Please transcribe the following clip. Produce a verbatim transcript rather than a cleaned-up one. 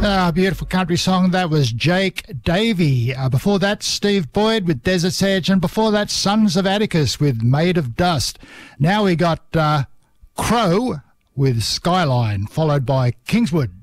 Ah, beautiful country song. That was Jake Davey. Uh, before that, Steve Boyd with Desert's Edge. And before that, Sons of Atticus with Made of Dust. Now we got uh, Crow with Skyline, followed by Kingswood.